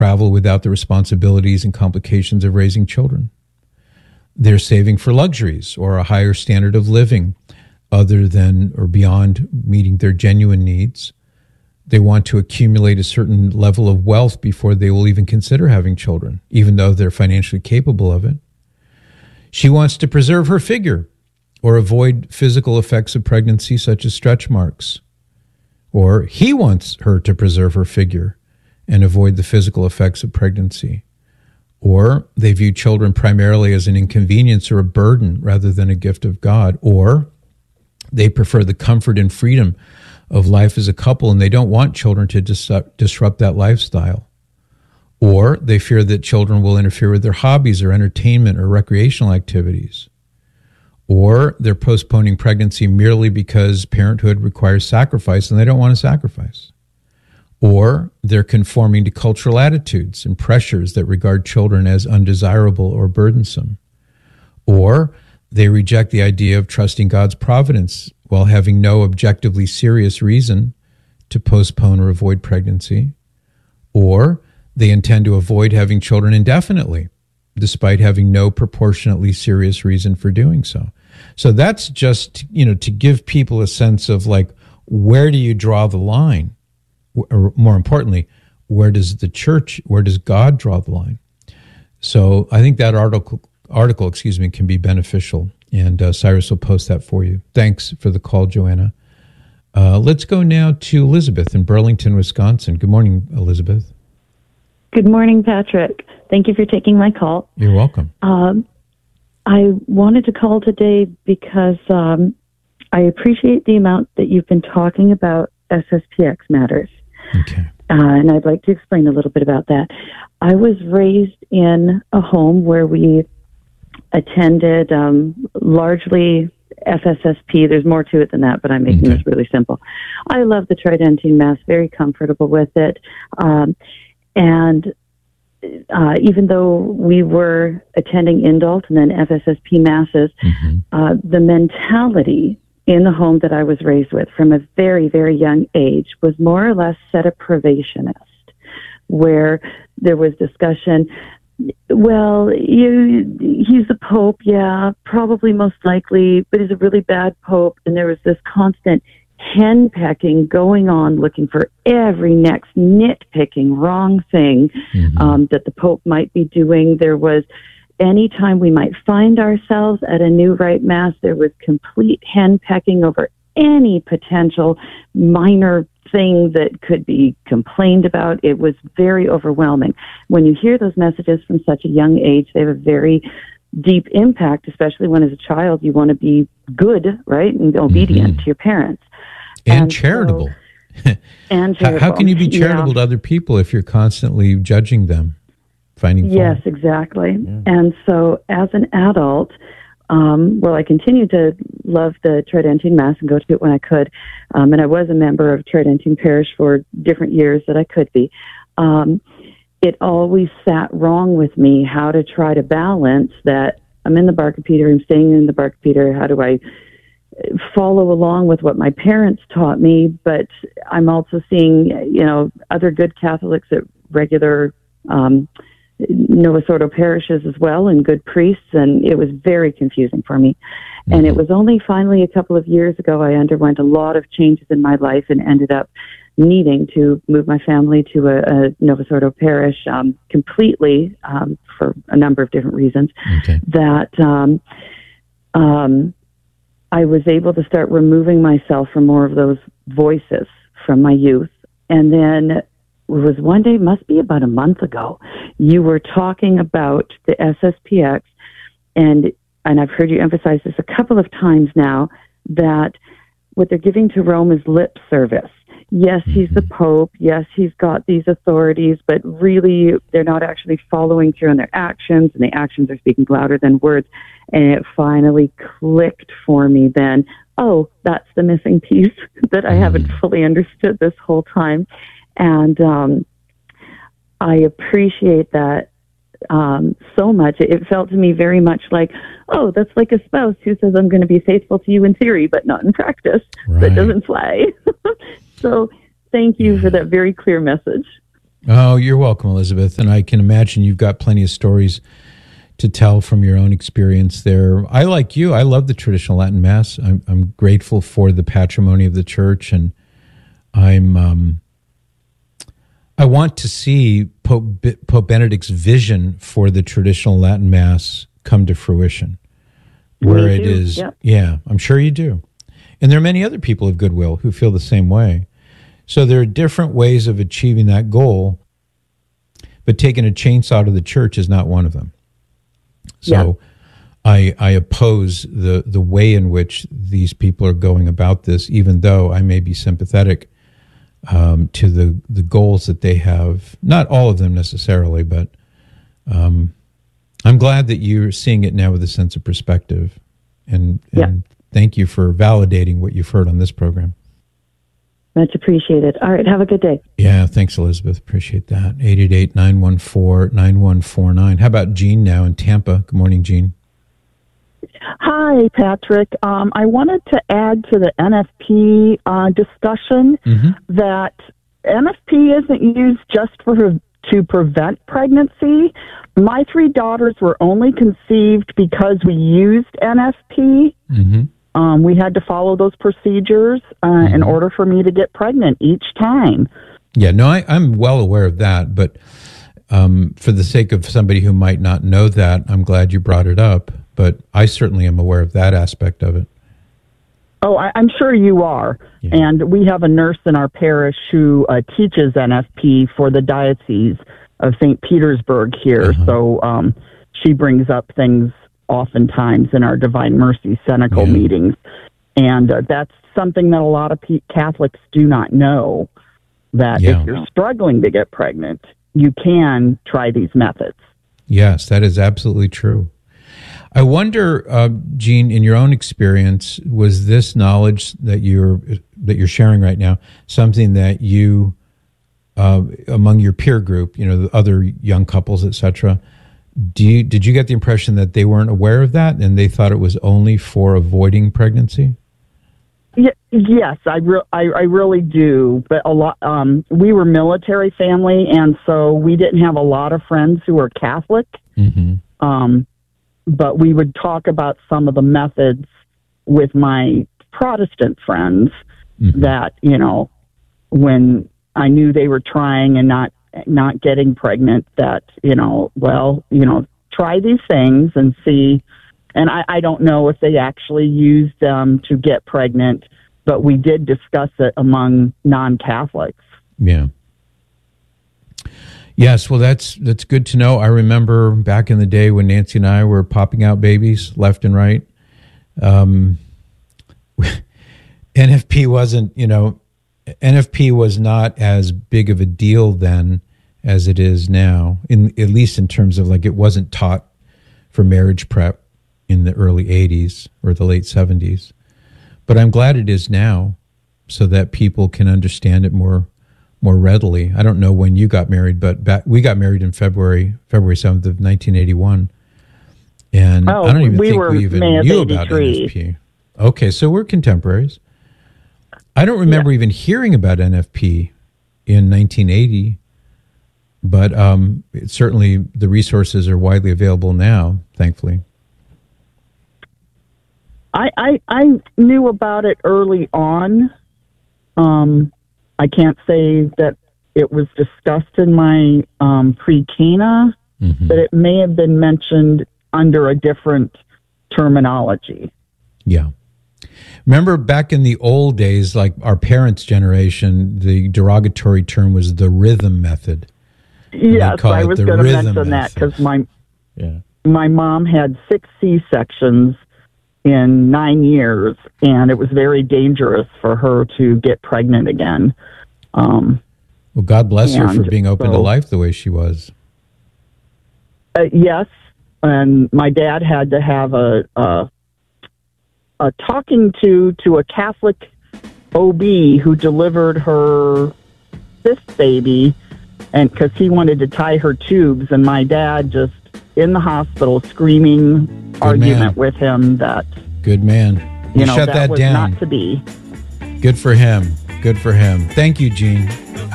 travel without the responsibilities and complications of raising children. They're saving for luxuries or a higher standard of living other than or beyond meeting their genuine needs. They want to accumulate a certain level of wealth before they will even consider having children, even though they're financially capable of it. She wants to preserve her figure or avoid physical effects of pregnancy, such as stretch marks. Or he wants her to preserve her figure and avoid the physical effects of pregnancy. Or they view children primarily as an inconvenience or a burden rather than a gift of God. Or they prefer the comfort and freedom of life as a couple, and they don't want children to disrupt that lifestyle. Or they fear that children will interfere with their hobbies or entertainment or recreational activities. Or they're postponing pregnancy merely because parenthood requires sacrifice and they don't want to sacrifice. Or they're conforming to cultural attitudes and pressures that regard children as undesirable or burdensome. Or they reject the idea of trusting God's providence while having no objectively serious reason to postpone or avoid pregnancy. Or they intend to avoid having children indefinitely, despite having no proportionately serious reason for doing so. So that's just, to give people a sense of like, where do you draw the line? Or more importantly, where does God draw the line? So I think that article, can be beneficial, and Cyrus will post that for you. Thanks for the call, Joanna. Let's go now to Elizabeth in Burlington, Wisconsin. Good morning, Elizabeth. Good morning, Patrick. Thank you for taking my call. You're welcome. I wanted to call today because I appreciate the amount that you've been talking about SSPX matters. Okay. And I'd like to explain a little bit about that. I was raised in a home where we attended largely FSSP. There's more to it than that, but I'm making this really simple. I love the Tridentine Mass, very comfortable with it. And even though we were attending Indult and then FSSP Masses, the mentality in the home that I was raised with from a very, very young age was more or less sedepravationist, where there was discussion, well, he's the Pope, yeah, probably most likely, but he's a really bad Pope. And there was this constant henpecking going on, looking for every next nitpicking wrong thing that the Pope might be doing. There was, anytime we might find ourselves at a new rite mass, there was complete henpecking over any potential minor thing that could be complained about. It was very overwhelming. When you hear those messages from such a young age, they have a very deep impact, especially when as a child you want to be good, right, and obedient to your parents. And charitable. And charitable. How can you be charitable to other people if you're constantly judging them, finding fault? Yes, exactly. Yeah. And so as an adult, I continued to love the Tridentine Mass and go to it when I could. And I was a member of Tridentine Parish for different years that I could be. It always sat wrong with me how to try to balance that. I'm in the Barkapeder, I'm staying in the Barkapeder. How do I follow along with what my parents taught me? But I'm also seeing, other good Catholics at regular Novus Ordo parishes as well, and good priests, and it was very confusing for me. And it was only finally a couple of years ago I underwent a lot of changes in my life and ended up needing to move my family to a Novus Ordo parish completely for a number of different reasons, that I was able to start removing myself from more of those voices from my youth. And then it was one day, must be about a month ago, you were talking about the SSPX, and I've heard you emphasize this a couple of times now, that what they're giving to Rome is lip service. Yes, he's the Pope. Yes, he's got these authorities, but really they're not actually following through on their actions, and the actions are speaking louder than words. And it finally clicked for me then, oh, that's the missing piece that I haven't fully understood this whole time. And I appreciate that so much. It felt to me very much like, oh, that's like a spouse who says, I'm going to be faithful to you in theory, but not in practice. Right. That doesn't fly. So thank you for that very clear message. Oh, you're welcome, Elizabeth. And I can imagine you've got plenty of stories to tell from your own experience there. I, like you, I love the traditional Latin Mass. I'm grateful for the patrimony of the church, and I want to see Pope Benedict's vision for the traditional Latin Mass come to fruition, where it is. Yep. Yeah, I'm sure you do. And there are many other people of goodwill who feel the same way. So there are different ways of achieving that goal, but taking a chainsaw to the church is not one of them. So I oppose the way in which these people are going about this, even though I may be sympathetic to the goals that they have. Not all of them necessarily, but I'm glad that you're seeing it now with a sense of perspective. And thank you for validating what you've heard on this program. Much appreciated. All right, have a good day. Yeah, thanks, Elizabeth. Appreciate that. 888-914-9149. How about Jean now in Tampa? Good morning, Jean. Hi, Patrick. I wanted to add to the NFP discussion that NFP isn't used just to prevent pregnancy. My 3 daughters were only conceived because we used NFP. We had to follow those procedures in order for me to get pregnant each time. Yeah, no, I'm well aware of that, but for the sake of somebody who might not know that, I'm glad you brought it up, but I certainly am aware of that aspect of it. Oh, I'm sure you are. Yeah. And we have a nurse in our parish who teaches NFP for the Diocese of St. Petersburg here, so she brings up things oftentimes in our Divine Mercy Senecal meetings. And that's something that a lot of Catholics do not know, that if you're struggling to get pregnant, you can try these methods. Yes, that is absolutely true. I wonder, Jean, in your own experience, was this knowledge that you're sharing right now something that you, among your peer group, the other young couples, etc., did you get the impression that they weren't aware of that and they thought it was only for avoiding pregnancy? Yes, I really do. But a lot, we were military family, and so we didn't have a lot of friends who were Catholic. But we would talk about some of the methods with my Protestant friends that, when I knew they were trying and not getting pregnant, that, try these things and see. And I don't know if they actually used them to get pregnant, but we did discuss it among non-Catholics. Yeah. Yes, well, that's good to know. I remember back in the day when Nancy and I were popping out babies left and right. NFP wasn't, NFP was not as big of a deal then as it is now, at least in terms of it wasn't taught for marriage prep in the early 80s or the late 70s. But I'm glad it is now so that people can understand it more readily. I don't know when you got married, but we got married in February 7th of 1981. And I don't even think we even knew about NFP. Okay, so we're contemporaries. I don't remember even hearing about NFP in 1980, but certainly the resources are widely available now, thankfully. I knew about it early on. I can't say that it was discussed in my pre-Cana, but it may have been mentioned under a different terminology. Yeah. Remember back in the old days, like our parents' generation, the derogatory term was the rhythm method. Yes, I was going to mention that because my mom had 6 C-sections in 9 years, and it was very dangerous for her to get pregnant again. Well, God bless her for being open to life the way she was. Yes, and my dad had to have a talking to a Catholic OB who delivered her 5th baby, and because he wanted to tie her tubes, and my dad just in the hospital screaming argument with him that good man. You shut that was down. Not to be. Good for him. Good for him. Thank you, Jean.